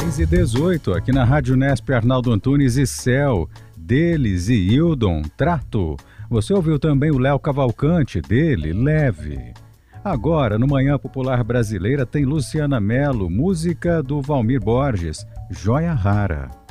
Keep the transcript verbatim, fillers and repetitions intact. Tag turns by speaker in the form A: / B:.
A: seis e dezoito, aqui na Rádio Nesp, Arnaldo Antunes e Céu, deles e Hildon, Trato. Você ouviu também o Léo Cavalcante, dele, Leve. Agora, no Manhã Popular Brasileira, tem Luciana Mello, música do Valmir Borges, Joia Rara.